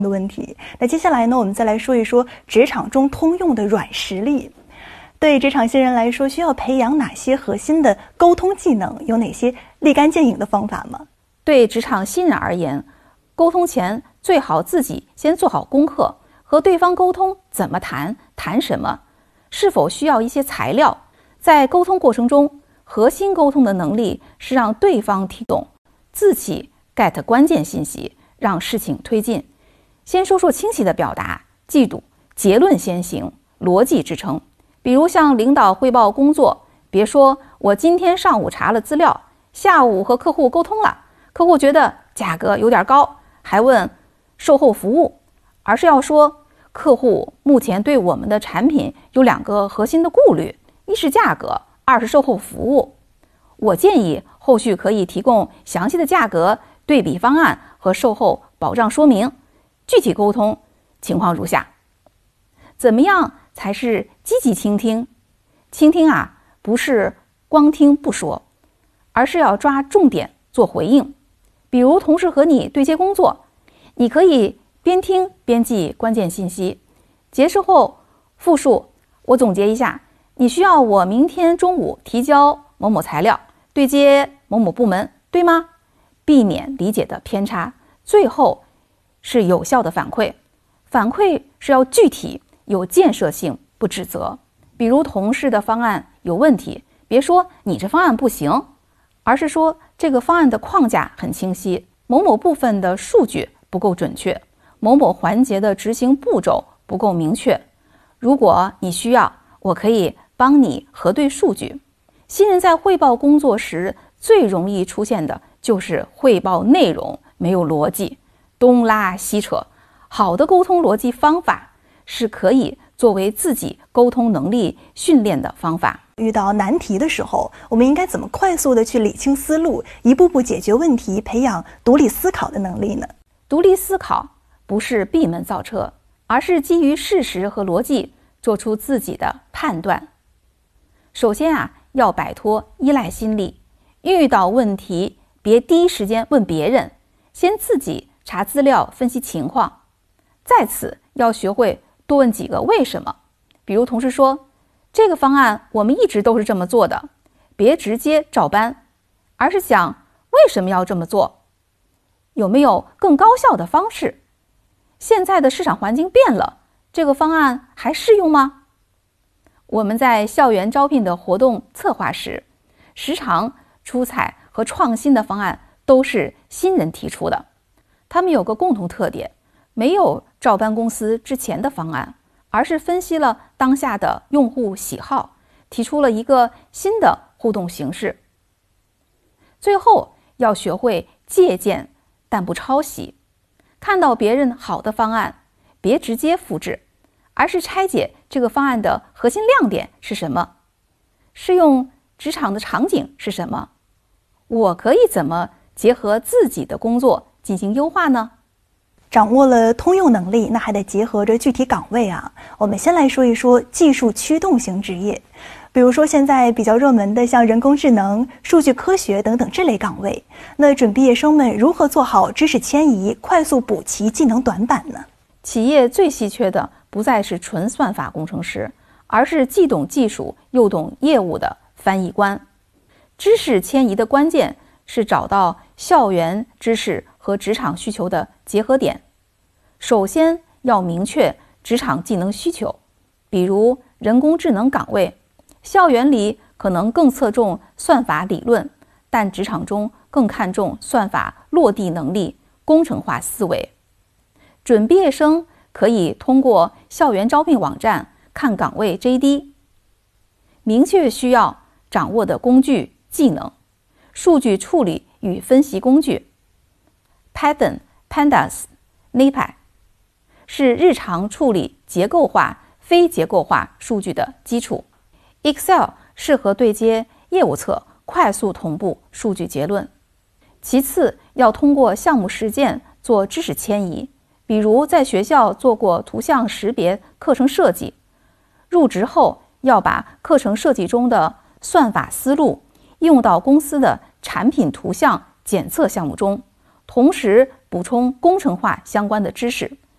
的问题。那接下来呢，我们再来说一说职场中通用的软实力。对职场新人来说，需要培养哪些核心的沟通技能？有哪些立竿见影的方法吗？ 对职场新人而言，沟通前最好自己先做好功课，和对方沟通怎么谈，谈什么，是否需要一些材料。在沟通过程中，核心沟通的能力是让对方听懂，自己 get 关键信息，让事情推进。先说说清晰的表达，记住结论先行，逻辑支撑。比如向领导汇报工作，别说我今天上午查了资料，下午和客户沟通了，客户觉得价格有点高，还问售后服务，而是要说客户目前对我们的产品有2个核心的顾虑，一是价格，二是售后服务。我建议后续可以提供详细的价格对比方案和售后保障说明。具体沟通情况如下：怎么样才是积极倾听？倾听不是光听不说，而是要抓重点做回应。比如同事和你对接工作，你可以边听边记关键信息，结束后复述：我总结一下，你需要我明天中午提交某某材料，对接某某部门，对吗？避免理解的偏差。最后是有效的反馈，反馈是要具体有建设性，不指责。比如同事的方案有问题，别说你这方案不行，而是说这个方案的框架很清晰，某某部分的数据不够准确，某某环节的执行步骤不够明确。如果你需要，我可以帮你核对数据。新人在汇报工作时最容易出现的就是汇报内容没有逻辑，东拉西扯。好的沟通逻辑方法是可以作为自己沟通能力训练的方法。 遇到难题的时候，我们应该怎么快速的去理清思路，一步步解决问题，培养独立思考的能力呢？ 独立思考不是闭门造车，而是基于事实和逻辑做出自己的判断。首先要摆脱依赖心理，遇到问题别第一时间问别人，先自己查资料分析情况。在此要学会多问几个为什么。比如同事说这个方案我们一直都是这么做的，别直接照搬，而是想为什么要这么做，有没有更高效的方式？现在的市场环境变了，这个方案还适用吗？我们在校园招聘的活动策划时，时常出彩和创新的方案都是新人提出的。他们有个共同特点，没有照搬公司之前的方案，而是分析了当下的用户喜好，提出了一个新的互动形式。最后要学会借鉴但不抄袭，看到别人好的方案，别直接复制，而是拆解这个方案的核心亮点是什么，适用职场的场景是什么，我可以怎么结合自己的工作进行优化呢？ 掌握了通用能力，那还得结合着具体岗位我们先来说一说技术驱动型职业，比如说现在比较热门的像人工智能、数据科学等等这类岗位，那准毕业生们如何做好知识迁移，快速补齐技能短板呢？ 企业最稀缺的不再是纯算法工程师，而是既懂技术又懂业务的翻译官。知识迁移的关键是找到校园知识和职场需求的结合点。首先要明确职场技能需求，比如人工智能岗位，校园里可能更侧重算法理论，但职场中更看重算法落地能力、工程化思维。准毕业生可以通过校园招聘网站看岗位 JD， 明确需要掌握的工具技能，数据处理与分析工具 Python、Pandas、NumPy 是日常处理结构化、非结构化数据的基础。Excel 适合对接业务侧，快速同步数据结论。其次，要通过项目实践做知识迁移，比如在学校做过图像识别课程设计，入职后要把课程设计中的算法思路应用到公司的产品图像检测项目中，同时补充工程化相关的知识，